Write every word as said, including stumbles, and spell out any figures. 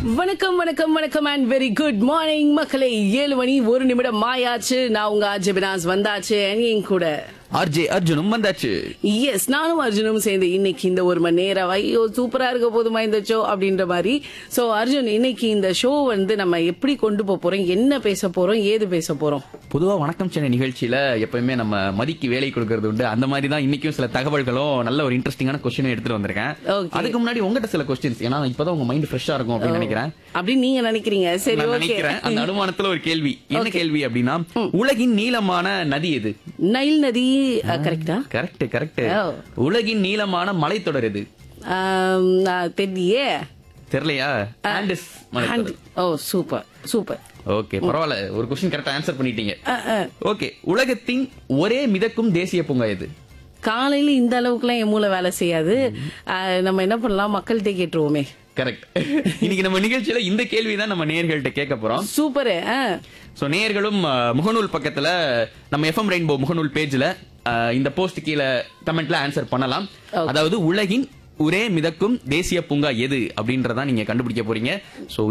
வணக்கம் வணக்கம் வணக்கம் அண்ட் வெரி குட் மார்னிங் மக்களே. ஏழு மணி ஒரு நிமிடம் மாயாச்சு. நான் உங்க அஜபினாஸ் வந்தாச்சு. என் கூட ஆர்ஜே அர்ஜுனும் வந்தாச்சு. எஸ், நானும் அர்ஜுனும் சேர்ந்து இன்னைக்கு இந்த ஒரு மணி நேரம் ஐயோ சூப்பரா இருக்க போதுமா இந்த ஷோ அப்படின்ற மாதிரி. சோ அர்ஜுன், இன்னைக்கு இந்த ஷோ வந்து நம்ம எப்படி கொண்டு போக போறோம், என்ன பேச போறோம், ஏது பேச போறோம்? பொதுவா வணக்கம் சென்னை நிகழ்ச்சியில எப்பயுமே நம்ம மதிக்கு வேலை கொடுக்கறது உண்டு. அந்த மாதிரி தான் இன்னைக்கும் சில தகவல்களும் நல்ல ஒரு இன்ட்ரெஸ்டிங்கான கொஸ்டின் எடுத்துட்டு வந்திருக்கேன். Okay. அதுக்கு முன்னாடி உங்ககிட்ட சில கொஸ்டின்ஸ், ஏன்னா இப்பதான் உங்க மைண்ட் ஃப்ரெஷ்ஷா இருக்கும் அப்படின்னு நினைக்கிறேன். அப்படின்னு நீங்க நினைக்கிறீங்க? சரி, நான் ஓகே. நினைக்கிறேன். அந்த அனுமானத்துல ஒரு கேள்வி. என்ன கேள்வி அப்படின்னா, உலகின் நீளமான நதி எது? நைல் நதி. கரெக்டா? Correct correct. Oh. உலகின் நீளமான மலைத்தொடர் எது? தெரியலையே. தெரியலையா? ஆண்டஸ் மலைத்தொடர். ஓ சூப்பர் சூப்பர். ஓகே, பரவாயில்ல, ஒரு கொஸ்டின் கரெக்டா ஆன்சர் பண்ணிட்டீங்க. ஓகே, உலகத்தின் ஒரே மிதக்கும் தேசிய பூங்கா எது? காலையில இந்த அளவுக்குலாம் என் மூளை வேலை செய்யாது. அஹ், நம்ம என்ன பண்ணலாம், மக்கள்கிட்ட கேட்டுருவோமே. கரெக்ட். இன்னைக்கு நம்ம நிகழ்ச்சியில இந்த கேள்விதான் நம்ம நேயர்கள்ட்ட கேட்க போறோம். சூப்பர். சோ நேயர்களும் அஹ், முகநூல் பக்கத்துல நம்ம எஃப்எம் ரெயின்போ முகநூல் பேஜ்ல அஹ், இந்த போஸ்ட் கீழே கமெண்ட்ல ஆன்சர் பண்ணலாம். அதாவது உலகின் ஒரே மிதக்கும் தேசிய பூங்கா எது அப்படின்றதான் நீங்க கண்டுபிடிக்க போறீங்க. சோ